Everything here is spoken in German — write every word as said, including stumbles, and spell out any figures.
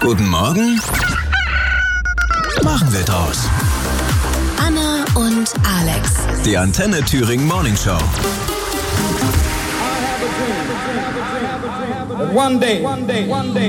Guten Morgen. Machen wir draus. Anna und Alex. Die Antenne Thüringen Morning Show. One day, one day, one day.